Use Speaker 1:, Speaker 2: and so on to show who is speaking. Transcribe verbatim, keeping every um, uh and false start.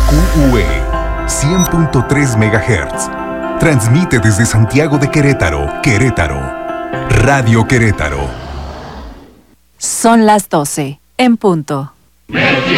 Speaker 1: Q U E cien punto tres megahertz. Transmite desde Santiago de Querétaro, Querétaro. Radio Querétaro.
Speaker 2: Son las doce, en punto.